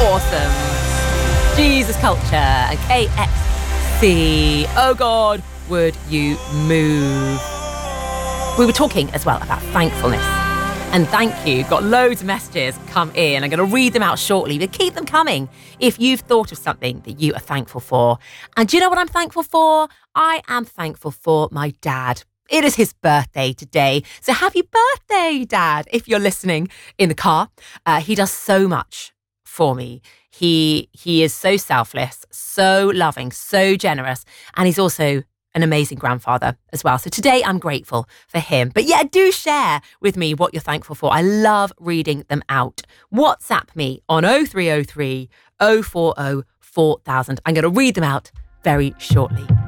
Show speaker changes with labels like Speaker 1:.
Speaker 1: Awesome. Jesus Culture and KXC. Oh God, would you move? We were talking as well about thankfulness. And thank you. Got loads of messages come in. I'm going to read them out shortly, but keep them coming if you've thought of something that you are thankful for. And do you know what I'm thankful for? I am thankful for my dad. It is his birthday today. So happy birthday, Dad, if you're listening in the car. He does so much for me. He is so selfless, so loving, so generous. And he's also an amazing grandfather as well. So today I'm grateful for him. But yeah, do share with me what you're thankful for. I love reading them out. WhatsApp me on 0303 040 4000. I'm going to read them out very shortly.